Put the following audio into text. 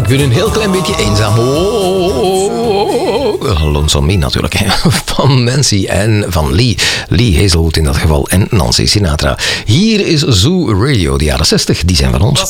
Ik ben een heel klein beetje eenzaam. Lonesome Me natuurlijk. Van Nancy en van Lee. Lee Hazelwood in dat geval en Nancy Sinatra. Hier is Zoo Radio. De jaren 60, die zijn van ons.